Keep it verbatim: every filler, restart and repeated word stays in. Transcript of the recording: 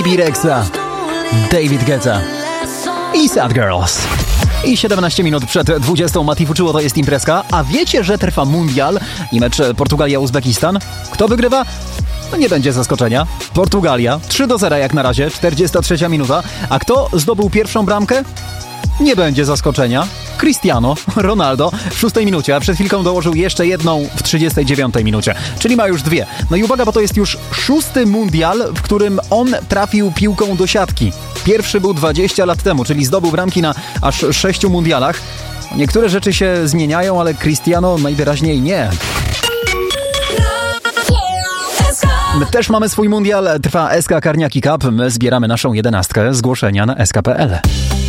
B. Rexa, David Guetta i Sad Girls. I siedemnaście minut przed dwudziestą Mati Fuczyło, to jest imprezka. A wiecie, że trwa mundial i mecz Portugalia-Uzbekistan? Kto wygrywa? No nie będzie zaskoczenia. Portugalia. trzy do zera jak na razie, czterdziesta trzecia minuta. A kto zdobył pierwszą bramkę? Nie będzie zaskoczenia. Cristiano Ronaldo w szóstej minucie, a przed chwilką dołożył jeszcze jedną w trzydziestej dziewiątej minucie. Czyli ma już dwie. No i uwaga, bo to jest już szósty mundial, w którym on trafił piłką do siatki. Pierwszy był dwadzieścia lat temu, czyli zdobył bramki na aż sześciu mundialach. Niektóre rzeczy się zmieniają, ale Cristiano najwyraźniej nie. My też mamy swój mundial, trwa S K Karniaki Cup. My zbieramy naszą jedenastkę. Zgłoszenia na S K kropka P L.